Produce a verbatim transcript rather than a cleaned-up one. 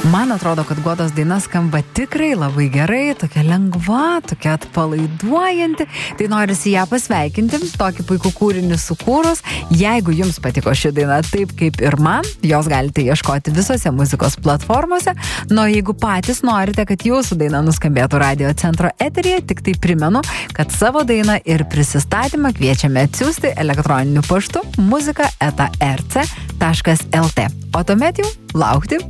Man atrodo, kad Godos daina skamba tikrai labai gerai, tokia lengva, tokia atpalaiduojanti. Tai norisi ją pasveikinti, tokį puikų kūrinį sukūrus. Jeigu jums patiko ši daina taip kaip ir man, jos galite ieškoti visose muzikos platformose. Nu, jeigu patys norite, kad jūsų daina nuskambėtų Radio Centro eteryje, tik tai primenu, kad savo dainą ir prisistatymą kviečiame atsiųsti elektroniniu paštu muzika eta er ce taškas el te. O tuomet jau laukti